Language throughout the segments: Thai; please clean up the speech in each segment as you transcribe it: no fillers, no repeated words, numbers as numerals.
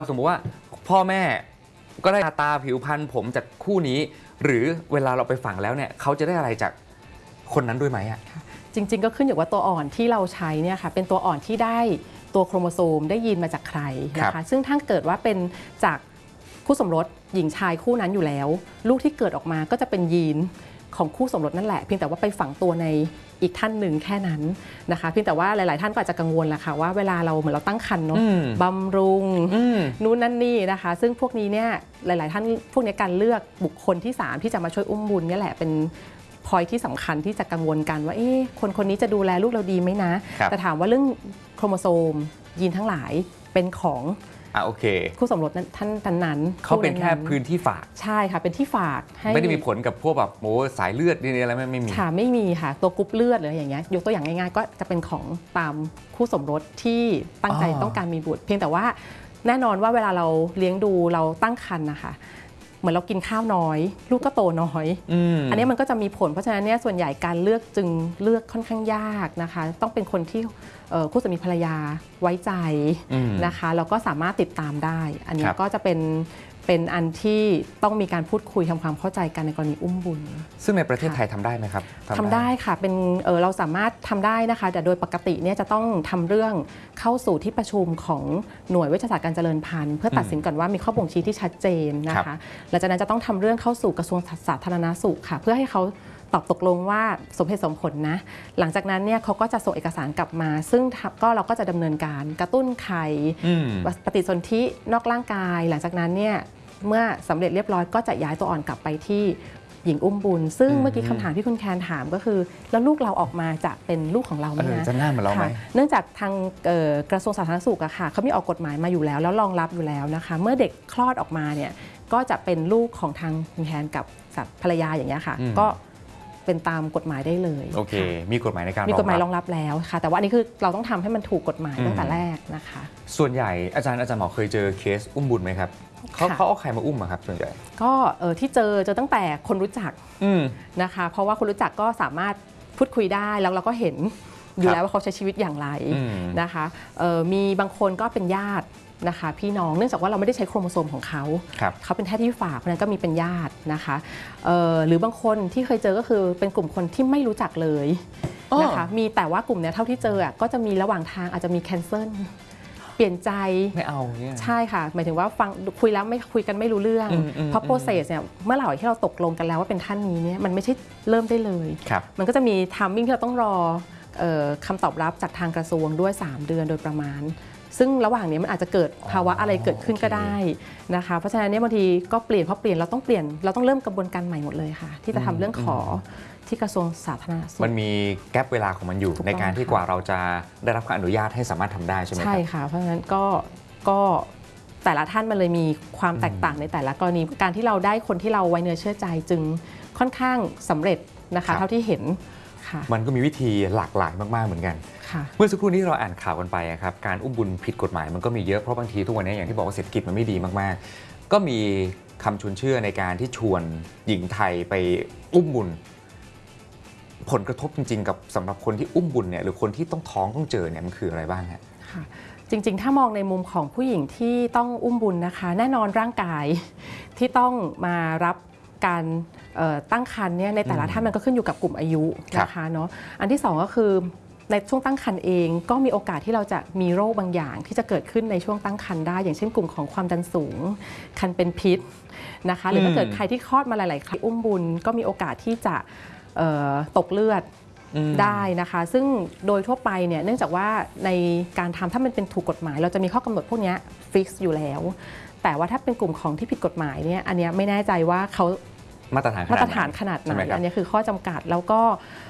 สมมติว่าพ่อแม่ก็ได้ตาผิวพรรณผมจากคู่นี้ หรือเวลาเราไปฝังแล้วเนี่ยเขาจะได้อะไรจากคนนั้นด้วยไหมอ่ะจริงๆก็ขึ้นอยู่ว่าตัวอ่อนที่เราใช้เนี่ยค่ะเป็นตัวอ่อนที่ได้ตัวโครโมโซมได้ยีนมาจากใครนะคะซึ่งถ้าเกิดว่าเป็นจากคู่สมรสหญิงชายคู่นั้นอยู่แล้วลูกที่เกิดออกมาก็จะเป็นยีนของคู่สมรสนั่นแหละเพียงแต่ว่าไปฝังตัวในอีกท่านหนึ่งแค่นั้นนะคะเพียงแต่ว่าหลายๆท่านก็อาจจะกังวลแหละค่ะว่าเวลาเราเหมือนเราตั้งครรภ์เนาะบำรุงนู่นนั่นนี่นะคะซึ่งพวกนี้เนี่ยหลายๆท่านพวกนี้การเลือกบุคคลที่3ที่จะมาช่วยอุ้มบุญนี่แหละเป็นพอยที่สำคัญที่จะกังวลกันว่าคนนี้จะดูแลลูกเราดีไหมนะแต่ถามว่าเรื่องโครโมโซมยีนทั้งหลายเป็นของโอเคคู่สมรสท่านนั้นเขาเป็นแค่พื้นที่ฝากใช่ค่ะเป็นที่ฝากไม่ได้มีผลกับพวกแบบสายเลือดนี่อะไรไม่มีค่ะไม่มีค่ะตัวกรุ๊ปเลือดหรืออย่างเงี้ยยกตัวอย่างง่ายๆก็จะเป็นของตามคู่สมรสที่ตั้งใจต้องการมีบุตรเพียงแต่ว่าแน่นอนว่าเวลาเราเลี้ยงดูเราตั้งครรภ์นะคะเหมือนเรากินข้าวน้อยลูกก็โตน้อยอันนี้มันก็จะมีผลเพราะฉะนั้นเนี่ยส่วนใหญ่การเลือกจึงเลือกค่อนข้างยากนะคะต้องเป็นคนที่คู่สามีภรรยาไว้ใจนะคะแล้วก็สามารถติดตามได้อันนี้ก็จะเป็นอันที่ต้องมีการพูดคุยทำความเข้าใจกันในกรณีอุ้มบุญซึ่งในประเทศไทยทำได้ไหมครับทำได้ค่ะเป็นเราสามารถทำได้นะคะแต่โดยปกติเนี่ยจะต้องทำเรื่องเข้าสู่ที่ประชุมของหน่วยเวชศาสตร์การเจริญพันธุ์เพื่อตัดสินก่อนว่ามีข้อบ่งชี้ที่ชัดเจนนะคะหลังจากนั้นจะต้องทำเรื่องเข้าสู่กระทรวงสาธารณสุขค่ะเพื่อให้เขาตอบตกลงว่าสมเหตุสมผลนะหลังจากนั้นเนี่ยเขาก็จะส่งเอกสารกลับมาซึ่งเราก็จะดำเนินการกระตุ้นไข่ปฏิสนธินอกร่างกายหลังจากนั้นเนี่ยเมื่อสำเร็จเรียบร้อยก็จะย้ายตัวอ่อนกลับไปที่หญิงอุ้มบุญซึ่งเมื่อกี้คำถามที่คุณแคนถามก็คือแล้วลูกเราออกมาจะเป็นลูกของเราไหมนะจะหน้าเหมือนเราไหมเนื่องจากทางกระทรวงสาธารณสุขอะค่ะเขามีออกกฎหมายมาอยู่แล้วรองรับอยู่แล้วนะคะเมื่อเด็กคลอดออกมาเนี่ยก็จะเป็นลูกของทางคุณแคนกับภรรยาอย่างเงี้ยค่ะก็เป็นตามกฎหมายได้เลยโอเคมีกฎหมายในการมีกฎหมายรองรับแล้วค่ะแต่ว่าอันนี้คือเราต้องทำให้มันถูกกฎหมายตั้งแต่แรกนะคะส่วนใหญ่อาจารย์หมอเคยเจอเคสอุ้มบุญไหมครับเขาเอาใครมาอุ้มอะครับส่วนใหญ่ก็ที่เจอตั้งแต่คนรู้จักนะคะเพราะว่าคนรู้จักก็สามารถพูดคุยได้แล้วเราก็เห็นอยู่แล้วว่าเขาใช้ชีวิตอย่างไรนะคะมีบางคนก็เป็นญาตินะคะพี่น้องเนื่องจากว่าเราไม่ได้ใช้โครโมโซมของเขาเป็นแค่ที่ฝากเพราะนั้นก็มีเป็นญาตินะคะหรือบางคนที่เคยเจอก็คือเป็นกลุ่มคนที่ไม่รู้จักเลยนะคะมีแต่ว่ากลุ่มนี้เท่าที่เจอก็จะมีระหว่างทางอาจจะมีแคนเซิลเปลี่ยนใจไม่เอาเนี่ยใช่ค่ะหมายถึงว่าฟังคุยแล้วไม่คุยกันไม่รู้เรื่องเพราะโปรเซสเนี่ยเมื่อไหร่ที่เราตกลงกันแล้วว่าเป็นท่านนี้เนี่ยมันไม่ใช่เริ่มได้เลยมันก็จะมีไทมิ่งที่เราต้องรอคำตอบรับจากทางกระทรวงด้วย3เดือนโดยประมาณซึ่งระหว่างนี้มันอาจจะเกิดภาวะอะไรเกิดขึ้นก็ได้นะคะเพราะฉะนั้นเนี่ยบางทีก็เปลี่ยนเราต้องเริ่มกระบวนการใหม่หมดเลยค่ะที่จะทำเรื่องขอที่กระทรวงสาธารณสุขมันมีแกลบเวลาของมันอยู่ในการที่กว่าเราจะได้รับการอนุญาตให้สามารถทำได้ใช่ไหมครับใช่ค่ะเพราะฉะนั้นก็แต่ละท่านมันเลยมีความแตกต่างในแต่ละกรณีการที่เราได้คนที่เราไว้เนื้อเชื่อใจจึงค่อนข้างสำเร็จนะคะเท่าที่เห็นมันก็มีวิธีหลากหลายมากๆเหมือนกันเมื่อสักครู่นี้เราอ่านข่าวกันไปครับการอุ้มบุญผิดกฎหมายมันก็มีเยอะเพราะบางทีทุกวันนี้อย่างที่บอกว่าเศรษฐกิจมันไม่ดีมากๆก็มีคำชวนเชื่อในการที่ชวนหญิงไทยไปอุ้มบุญผลกระทบจริงๆกับสำหรับคนที่อุ้มบุญเนี่ยหรือคนที่ต้องท้องต้องเจอเนี่ยมันคืออะไรบ้างฮะจริงๆถ้ามองในมุมของผู้หญิงที่ต้องอุ้มบุญนะคะแน่นอนร่างกายที่ต้องมารับการตั้งครรภ์เนี่ยในแต่ละท่านมันก็ขึ้นอยู่กับกลุ่มอายุนะคะเนาะอันที่2ก็คือในช่วงตั้งครรภ์เองก็มีโอกาสที่เราจะมีโรคบางอย่างที่จะเกิดขึ้นในช่วงตั้งครรภ์ได้อย่างเช่นกลุ่มของความดันสูงคันเป็นพิษนะคะหรือถ้าเกิดใครที่คลอดมาหลายๆครั้งอุ้มบุญก็มีโอกาสที่จะตกเลือดได้นะคะซึ่งโดยทั่วไปเนี่ยเนื่องจากว่าในการทำถ้ามันเป็นถูกกฎหมายเราจะมีข้อกำหนดพวกนี้ฟิกซ์อยู่แล้วแต่ว่าถ้าเป็นกลุ่มของที่ผิดกฎหมายเนี่ยอันนี้ไม่แน่ใจว่าเขามาตรฐานขนาดไหนอันนี้คือข้อจำกัดแล้วก็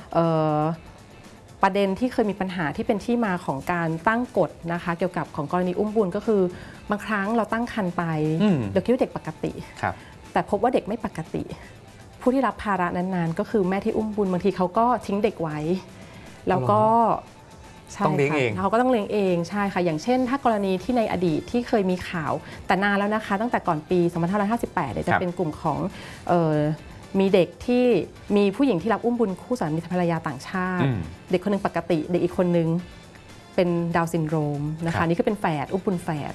ประเด็นที่เคยมีปัญหาที่เป็นที่มาของการตั้งกฎนะคะเกี่ยวกับของกรณีอุ้มบุญก็คือบางครั้งเราตั้งครรภ์ไปเดี๋ยวคิดว่าเด็กปกติแต่พบว่าเด็กไม่ปกติผู้ที่รับภาระนั้นๆก็คือแม่ที่อุ้มบุญบางทีเขาก็ทิ้งเด็กไว้แล้วก็ต้องเลี้ยงเองเขาก็ต้องเลี้ยงเองใช่ค่ะอย่างเช่นถ้ากรณีที่ในอดีตที่เคยมีข่าวแต่นานแล้วนะคะตั้งแต่ก่อนปี2558เนี่ยจะเป็นกลุ่มของมีเด็กที่มีผู้หญิงที่รับอุ้มบุญคู่สามีภรรยาต่างชาติเด็กคนนึงปกติเด็กอีกคนนึงเป็นดาวน์ซินโดรมนะคะนี่คือเป็นแฝดอุ้มบุญแฝด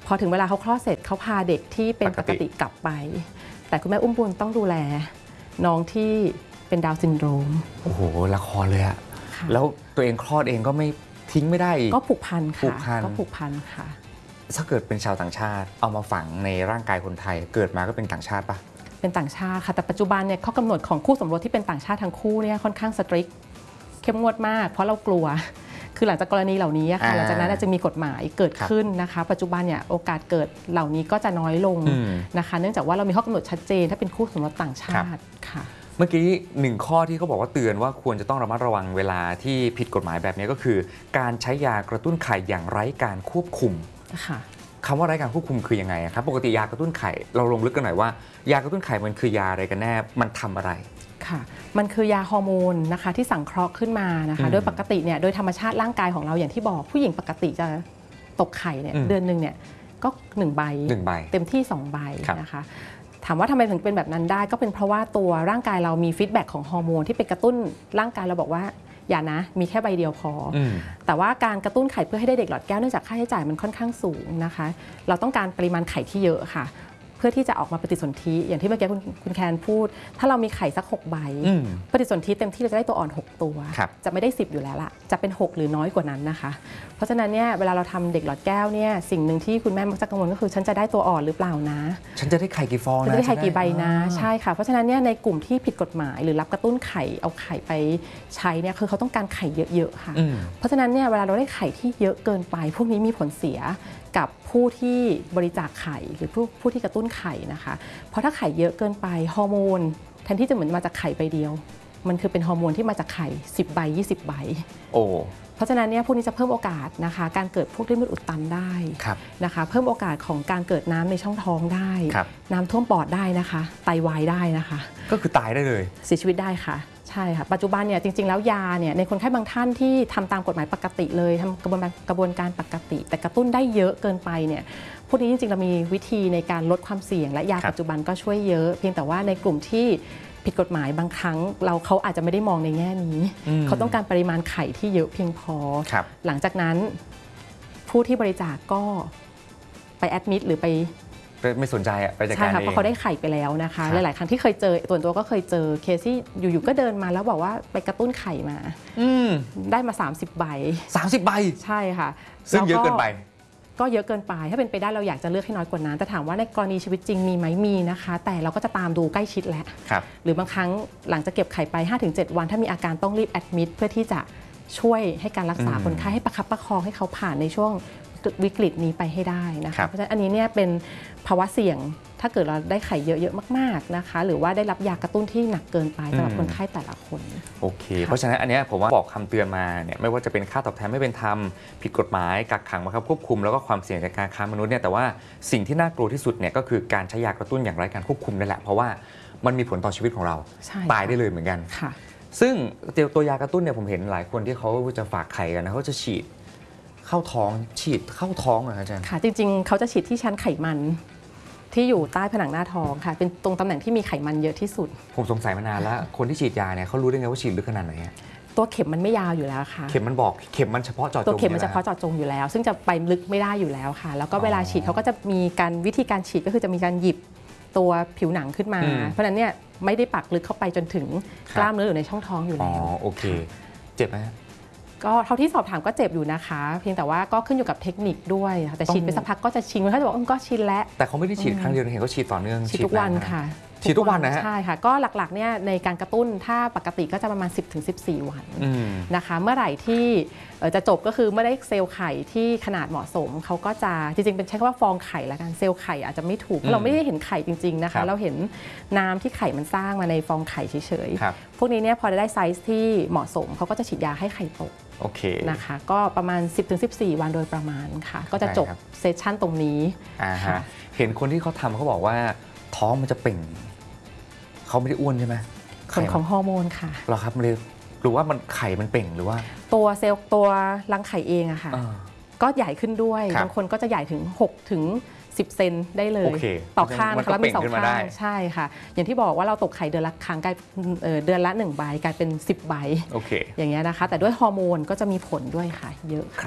พอถึงเวลาเขาคลอดเสร็จเขาพาเด็กที่เป็นปกติกลับไปแต่คุณแม่อุ้มบุญต้องดูแลน้องที่เป็นดาวน์ซินโดรมโอ้โหละครเลยอะแล้วตัวเองคลอดเองก็ไม่ทิ้งไม่ได้อีกก็ผูกพันค่ะก็ผูกพันค่ะถ้าเกิดเป็นชาวต่างชาติเอามาฝังในร่างกายคนไทยเกิดมาก็เป็นต่างชาติปะเป็นต่างชาติค่ะแต่ปัจจุบันเนี่ยข้อกำหนดของคู่สมรสที่เป็นต่างชาติทั้งคู่เนี่ยค่อนข้างสตริกเข้มงวดมากเพราะเรากลัวคือหลังจากกรณีเหล่านี้ค่ะหลังจากนั้นจะมีกฎหมายเกิดขึ้นนะคะปัจจุบันเนี่ยโอกาสเกิดเหล่านี้ก็จะน้อยลงนะคะเนื่องจากว่าเรามีข้อกำหนดชัดเจนถ้าเป็นคู่สมรสต่างชาติค่ะเมื่อกี้1ข้อที่เขาบอกว่าเตือนว่าควรจะต้องระมัดระวังเวลาที่ผิดกฎหมายแบบนี้ก็คือการใช้ยากระตุ้นไข่อย่างไร้การควบคุมคำว่าไร้การควบคุมคือยังไงครับปกติยากระตุ้นไข่เราลงลึกกันหน่อยว่ายากระตุ้นไข่มันคือยาอะไรกันแน่มันทำอะไรค่ะมันคือยาฮอร์โมนนะคะที่สังเคราะห์ขึ้นมานะคะโดยปกติเนี่ยโดยธรรมชาติร่างกายของเราอย่างที่บอกผู้หญิงปกติจะตกไข่เนี่ยเดือนหนึ่งเนี่ยก็1 ใบเต็มที่2 ใบนะคะถามว่าทำไมถึงเป็นแบบนั้นได้ก็เป็นเพราะว่าตัวร่างกายเรามีฟีดแบ็กของฮอร์โมนที่ไปกระตุ้นร่างกายเราบอกว่าอย่านะมีแค่ใบเดียวพอแต่ว่าการกระตุ้นไข่เพื่อให้ได้เด็กหลอดแก้วเนื่องจากค่าใช้จ่ายมันค่อนข้างสูงนะคะเราต้องการปริมาณไข่ที่เยอะค่ะเพื่อที่จะออกมาปฏิสนธิอย่างที่เมื่อกี้คุณแคนพูดถ้าเรามีไข่สัก6 ใบปฏิสนธิเต็มที่เราจะได้ตัวอ่อน6 ตัวจะไม่ได้10อยู่แล้วล่ะจะเป็น6หรือน้อยกว่านั้นนะคะเพราะฉะนั้นเนี่ยเวลาเราทำเด็กหลอดแก้วเนี่ยสิ่งหนึ่งที่คุณแม่มักจะกังวลก็คือฉันจะได้ตัวอ่อนหรือเปล่านะฉันจะได้ไข่กี่ฟองนะจะได้ไข่กี่ใบนะใช่ค่ะเพราะฉะนั้นเนี่ยในกลุ่มที่ผิดกฎหมายหรือรับกระตุ้นไข่เอาไข่ไปใช้เนี่ยคือเขาต้องการไข่เยอะๆค่ะเพราะฉะนั้นเนี่ยเวลาเราได้ไข่ที่เยอะเกินไปพวกนี้มีผลเสียกับผู้ที่บริจาคไข่หรือผู้ที่กระตุ้นไข่นะคะเพราะถ้าไข่เยอะเกินไปฮอร์โมนแทนที่จะเหมือนมาจากไข่ใบเดียวมันคือเป็นฮอร์โมนที่มาจากไข่10 ใบ 20 ใบโอ้เพราะฉะนั้นเนี่ยพวกนี้จะเพิ่มโอกาสนะคะการเกิดพวกริ่มเลือดอุดตันได้นะคะเพิ่มโอกาสของการเกิดน้ำในช่องท้องได้น้ำท่วมปอดได้นะคะไตวายได้นะคะก็คือตายได้เลยเสียชีวิตได้ค่ะใช่ค่ะปัจจุบันเนี่ยจริงๆแล้วยาเนี่ยในคนไข้บางท่านที่ทำตามกฎหมายปกติเลยทำกระบวนการปกติแต่กระตุ้นได้เยอะเกินไปเนี่ยพวกนี้จริงๆเรามีวิธีในการลดความเสี่ยงและยาปัจจุบันก็ช่วยเยอะเพียงแต่ว่าในกลุ่มที่ผิดกฎหมายบางครั้งเขาอาจจะไม่ได้มองในแง่นี้เขาต้องการปริมาณไข่ที่เยอะเพียงพอหลังจากนั้นผู้ที่บริจาคก็ไปแอดมิดหรือไปไม่สนใจไปจัดการเองใช่ค่ะเพราะเขาได้ไข่ไปแล้วนะคะหลายๆครั้งที่เคยเจอตัวก็เคยเจอเคสที่อยู่ๆก็เดินมาแล้วบอกว่าไปกระตุ้นไข่มาได้มา30 ใบ 30 ใบใช่ค่ะซึ่งเยอะเกินไปก็เยอะเกินไปถ้าเป็นไปได้เราอยากจะเลือกให้น้อยกว่านั้นแต่ถามว่าในกรณีชีวิตจริงมีไหมมีนะคะแต่เราก็จะตามดูใกล้ชิดแหละหรือบางครั้งหลังจากเก็บไข่ไป 5-7 วันถ้ามีอาการต้องรีบแอดมิดเพื่อที่จะช่วยให้การรักษาคนไข้ให้ประคับประคองให้เขาผ่านในช่วงวิกฤตนี้ไปให้ได้นะคะเพราะฉะนั้นอันนี้เนี่ยเป็นภาวะเสี่ยงถ้าเกิดเราได้ไข่เยอะๆมากๆนะคะหรือว่าได้รับยากระตุ้นที่หนักเกินไปสำหรับคนไข้แต่ละคนโอเคเพราะฉะนั้นอันนี้ผมว่าบอกคำเตือนมาเนี่ยไม่ว่าจะเป็นค่าตอบแทนไม่เป็นธรรมผิดกฎหมายกักขังบังคับควบคุมแล้วก็ความเสี่ยงจากการค้ามนุษย์เนี่ยแต่ว่าสิ่งที่น่ากลัวที่สุดเนี่ยก็คือการใช้ยากระตุ้นอย่างไร้การควบคุมนั่นแหละเพราะว่ามันมีผลต่อชีวิตของเราตายได้เลยเหมือนกันซึ่งตัวยากระตุ้นเนี่ยผมเห็นหลายคนที่เขาจะฝากไข่กันนะเขาจะฉีดเข้าท้องฉีดเข้าท้องเหรออาจารย์ค่ะจริงๆเขาจะฉีดที่ชั้นไขมันที่อยู่ใต้ผนังหน้าท้องค่ะเป็นตรงตำแหน่งที่มีไขมันเยอะที่สุดผมสงสัยมานานแล้วคนที่ฉีดยาเนี่ยเขารู้ได้ไงว่าฉีดลึกขนาดไหนตัวเข็มมันไม่ยาวอยู่แล้วค่ะเข็มมันบอกเข็มมันเฉพาะเจาะจงตัวเข็มมันเฉพาะเจาะจงอยู่แล้วซึ่งจะไปลึกไม่ได้อยู่แล้วค่ะแล้วก็เวลาฉีดเขาก็จะมีการวิธีการฉีดก็คือจะมีการหยิบตัวผิวหนังขึ้นมาเพราะฉะนั้นเนี่ยไม่ได้ปักลึกเข้าไปจนถึงกล้ามเนื้อหรือในช่องท้องอยู่แล้วโอเคเจ็บไหมก็เท่าที่สอบถามก็เจ็บอยู่นะคะเพียงแต่ว่าก็ขึ้นอยู่กับเทคนิคด้วยแต่ฉีดไปสักพักก็จะชินเขาจะบอกก็ชินแล้วแต่เขาไม่ได้ฉีดครั้งเดียวเห็นเขาฉีดต่อเนื่องฉีดทุกวันค่ะฉีดทุกวันนะฮะใช่ค่ะก็หลักๆเนี่ยในการกระตุ้นถ้าปกติก็จะประมาณ 10-14 วันนะคะเมื่อไหร่ที่จะจบก็คือเมื่อได้เซลล์ไข่ที่ขนาดเหมาะสมเขาก็จะจริงๆเป็นใช้คำว่าฟองไข่ละกันเซลล์ไข่อาจจะไม่ถูกเพราะเราไม่ได้เห็นไข่จริงๆนะคะเราเห็นน้ำที่ไข่มันสร้างมาในฟองไข่เฉยๆพวกนี้เนี่ยพอได้ไซส์ที่เหมาะสมเขาก็จะฉีดยาให้ไข่โตโอเคนะคะก็ประมาณ 10-14 วันโดยประมาณค่ะก็จะจบเซสชั่นตรงนี้เห็นคนที่เขาทำเขาบอกว่าท้องมันจะเป่งเขาไม่ได้อ้วนใช่ไหมผลของฮอร์โมนค่ะหรอครับมันเลยหรือว่ามันไข่มันเป่งหรือว่าตัวเซลล์ตัวรังไข่เองอะค่ะก็ใหญ่ขึ้นด้วยบางคนก็จะใหญ่ถึง6-10 เซนได้เลยต่อข้างนะคะแล้วมี2 ข้างใช่ค่ะอย่างที่บอกว่าเราตกไข่เดือนละครั้งกลายเดือนละ1 ใบกลายเป็น10 ใบอย่างเงี้ยนะคะแต่ด้วยฮอร์โมนก็จะมีผลด้วยค่ะเยอะครับ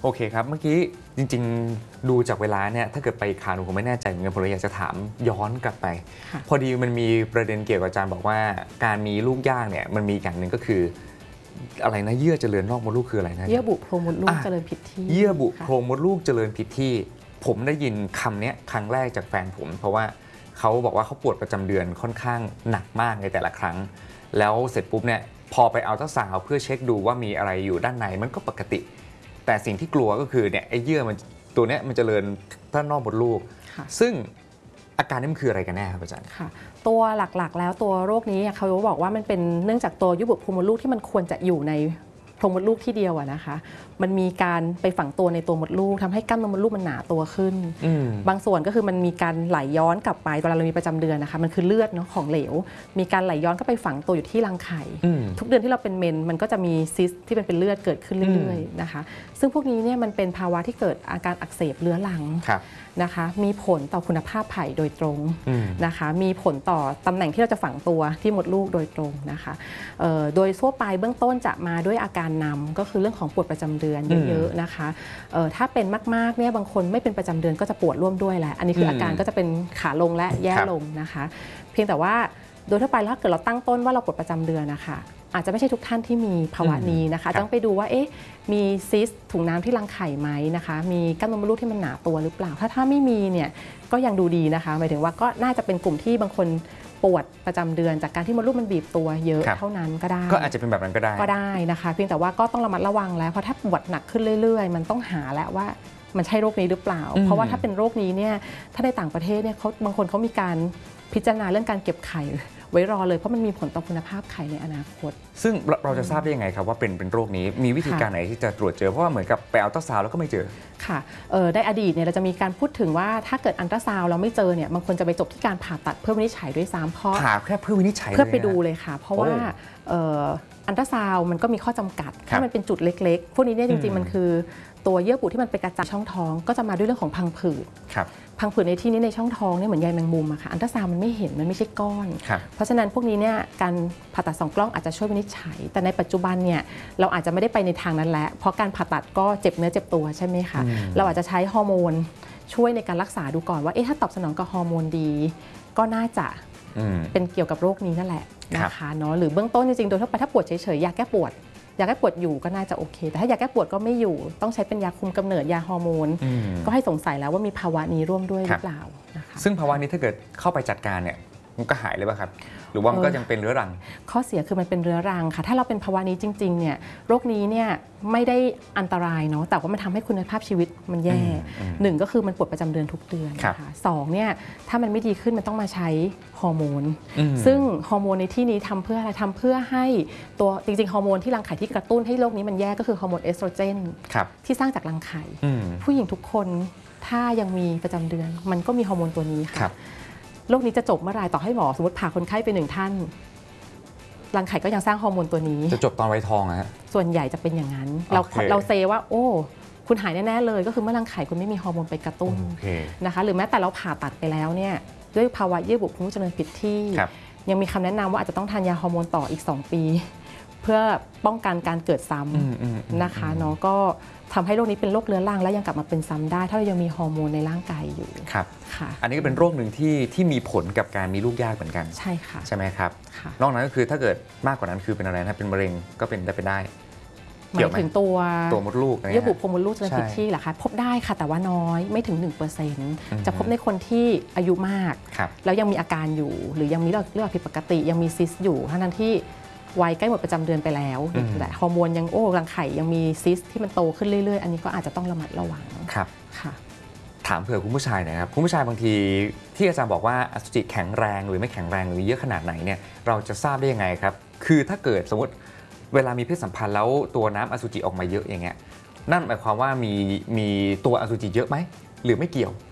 โอเคครับเมื่อกี้จริงๆดูจากเวลาเนี่ยถ้าเกิดไปอีกข่าวหนูผมไม่แน่ใจเหมือนกันผมเลยอยากจะถามย้อนกลับไปพอดีมันมีประเด็นเกี่ยวกับอาจารย์บอกว่าการมีลูกยากเนี่ยมันมีอย่างหนึ่งก็คืออะไรนะเยื่อเจริญนอกมดลูกคืออะไรนะเยื่อบุโพรงมดลูกเจริญผิดที่เยื่อบุโพรงมดลูกเจริญผิดที่ผมได้ยินคำนี้ครั้งแรกจากแฟนผมเพราะว่าเขาบอกว่าเขาปวดประจำเดือนค่อนข้างหนักมากในแต่ละครั้งแล้วเสร็จปุ๊บเนี่ยพอไปเอาอัลตราซาวด์เพื่อเช็คดูว่ามีอะไรอยู่ด้านในมันก็ปกติแต่สิ่งที่กลัวก็คือเนี่ยไอ้เยื่อมันตัวนี้มันเจริญด้านนอกมดลูกซึ่งอาการนี้มันคืออะไรกันแน่ครับอาจารย์ค่ะตัวหลักๆแล้วตัวโรคนี้เขาบอกว่ามันเป็นเนื่องจากตัวยุบบุโพรงมดลูกที่มันควรจะอยู่ในโพรงมดลูกที่เดียวนะคะมันมีการไปฝังตัวในตัวมดลูกทำให้กล้ามเนื้อมดลูกมันหนาตัวขึ้นบางส่วนก็คือมันมีการไหลย้อนกลับไปเวลาเรามีประจำเดือนนะคะมันคือเลือดเนาะของเหลวมีการไหลย้อนก็ไปฝังตัวอยู่ที่รังไข่ทุกเดือนที่เราเป็นเมนมันก็จะมีซิสที่เป็นเลือดเกิดขึ้นเรื่อยๆนะคะซึ่งพวกนี้เนี่ยมันเป็นภาวะที่เกิดอาการอักเสบเรื้อรังนะคะมีผลต่อคุณภาพไผ่โดยตรงนะคะมีผลต่อตำแหน่งที่เราจะฝังตัวที่มดลูกโดยตรงนะคะโดยทั่วไปเบื้องต้นจะมาด้วยอาการนำก็คือเรื่องของปวดประจำเดือนเยอะๆนะคะถ้าเป็นมากๆเนี่ยบางคนไม่เป็นประจำเดือนก็จะปวดร่วมด้วยแหละอันนี้คืออาการก็จะเป็นขาลงและแย่ลงนะคะเพียงแต่ว่าโดยทั่วไปแล้วถ้าเกิดเราตั้งต้นว่าเราปวดประจำเดือนนะคะอาจจะไม่ใช่ทุกท่านที่มีภาวะนี้นะคะต้องไปดูว่ามีซิสถุงน้ำที่รังไข่ไหมนะคะมีกล้ามเนื้อมดลูกที่มันหนาตัวหรือเปล่าถ้าไม่มีเนี่ยก็ยังดูดีนะคะหมายถึงว่าก็น่าจะเป็นกลุ่มที่บางคนปวดประจำเดือนจากการที่มดลูกมันบีบตัวเยอะเท่านั้นก็ได้ก็อาจจะเป็นแบบนั้นก็ได้นะคะเพียงแต่ว่าก็ต้องระมัดระวังแล้วเพราะถ้าปวดหนักขึ้นเรื่อยๆมันต้องหาแล้วว่ามันใช่โรคนี้หรือเปล่าเพราะว่าถ้าเป็นโรคนี้เนี่ยถ้าในต่างประเทศเนี่ยบางคนเขามีการพิจารณาเรื่องการเก็บไข่ไว้รอเลยเพราะมันมีผลต่อคุณภาพไข่ในอนาคตซึ่งเราจะทราบได้ยังไงครับว่าเป็นโรคนี้มีวิธีการไหนที่จะตรวจเจอเพราะว่าเหมือนกับไปอัลตราซาวด์แล้วก็ไม่เจอค่ะในอดีตเนี่ยเราจะมีการพูดถึงว่าถ้าเกิดอัลตราซาวด์เราไม่เจอเนี่ยบางคนจะไปจบที่การผ่าตัดเพื่อวินิจฉัยด้วยซ้ำเพราะผ่าแค่เพื่อวินิจฉัยเพื่อไปดูเลยค่ะเพราะว่าอัลตราซาวด์มันก็มีข้อจำกัดถ้ามันเป็นจุดเล็กๆพวกนี้เนี่ยจริงๆมันคือตัวเยื่อบุที่มันไปกระจายช่องท้องก็จะมาด้วยเรื่องของพังผืดพังผืดในที่นี้ในช่องท้องเนี่ยเหมือนใยแมงมุมอะค่ะอัลตราซาวด์มันไม่เห็นมันไม่ใช่ก้อนเพราะฉะนั้นพวกนี้เนี่ยการผ่าตัด2 กล้องอาจจะช่วยวินิจฉัยแต่ในปัจจุบันเนี่ยเราอาจจะไม่ได้ไปในทางนั้นแล้วเพราะการผ่าตัดก็เจ็บเนื้อเจ็บตัวใช่ไหมคะเราอาจจะใช้ฮอร์โมนช่วยในการรักษาดูก่อนว่าถ้าตอบสนองกับฮอร์โมนดีก็น่าจะเป็นเกี่ยวกับโรคนี้นั่นแหละนะคะเนาะหรือเบื้องต้นจริงๆโดยทั่วไปถ้าปวดเฉยๆยาแก้ปวดอยู่ก็น่าจะโอเคแต่ถ้ายาแก้ปวดก็ไม่อยู่ต้องใช้เป็นยาคุมกำเนิดยาฮอร์โมนก็ให้สงสัยแล้วว่ามีภาวะนี้ร่วมด้วยหรือเปล่านะคะซึ่งภาวะนี้ถ้าเกิดเข้าไปจัดการเนี่ยมันก็หายเลยป่ะครับหรือว่ามันก็ยังเป็นเรื้อรังข้อเสียคือมันเป็นเรื้อรังค่ะถ้าเราเป็นภาวะนี้จริงๆเนี่ยโรคนี้เนี่ยไม่ได้อันตรายเนาะแต่ว่ามันทำให้คุณภาพชีวิตมันแย่1ก็คือมันปวดประจำเดือนทุกเดือนนะคะ2เนี่ยถ้ามันไม่ดีขึ้นมันต้องมาใช้ฮอร์โมนซึ่งฮอร์โมนในที่นี้ทำเพื่ออะไรทำเพื่อให้ตัวจริงๆฮอร์โมนที่รังไข่ที่กระตุ้นให้โรคนี้มันแย่ก็คือฮอร์โมนเอสโตรเจนที่สร้างจากรังไข่ผู้หญิงทุกคนถ้ายังมีประจำเดือนมันก็มีฮอร์โมนตัวนี้ค่ะโรคนี้จะจบเมื่อไรต่อให้หมอสมมติผ่าคนไข้ไป1 ท่านรังไข่ก็ยังสร้างฮอร์โมนตัวนี้จะจบตอนไวทองนะฮะส่วนใหญ่จะเป็นอย่างนั้นเราเซว่าโอ้คุณหายแน่ๆเลยก็คือเมื่อรังไข่คุณไม่มีฮอร์โมนไปกระตุ้นนะคะหรือแม้แต่เราผ่าตัดไปแล้วเนี่ยด้วยภาวะเยื่อบุโพรงมดลูกเจริญผิดที่ยังมีคำแนะนำว่าอาจจะต้องทานยาฮอร์โมนต่ออีก2 ปีเพื่อป้องกันการเกิดซ้ำนะคะเนาะก็ทำให้โรคนี้เป็นโรคเรื้อรังและยังกลับมาเป็นซ้ำได้ถ้าเรายังมีฮอร์โมนในร่างกายอยู่ครับค่ะอันนี้ก็เป็นโรคหนึ่งที่มีผลกับการมีลูกยากเหมือนกันใช่ค่ะใช่ไหมครับนอกนั้นก็คือถ้าเกิดมากกว่านั้นคือเป็นอะไรนะเป็นมะเร็งก็เป็นได้หมายถึงตัวมดลูกเยื่อบุโพรงมดลูกเจริญผิดที่เหรอคะพบได้ค่ะแต่ว่าน้อยไม่ถึง 1% จะพบในคนที่อายุมากแล้วยังมีอาการอยู่หรือยังมีเรื่องผิดปกติยังมีซิสอยู่ทั้งที่วัยใกล้หมดประจำเดือนไปแล้วแต่ฮอร์โมนยังรังไข่ยังมีซิสที่มันโตขึ้นเรื่อยๆอันนี้ก็อาจจะต้องระมัดระวังครับค่ะถามเผื่อคุณผู้ชายนะครับคุณผู้ชายบางทีที่อาจารย์บอกว่าอสุจิแข็งแรงหรือไม่แข็งแรงหรือเยอะขนาดไหนเนี่ยเราจะทราบได้ยังไงครับคือถ้าเกิดสมมติเวลามีเพศสัมพันธ์แล้วตัวน้ำอสุจิออกมาเยอะอย่างเงี้ยนั่นหมายความว่ามีตัวอสุจิเยอะไหมหรือไม่เกี่ยว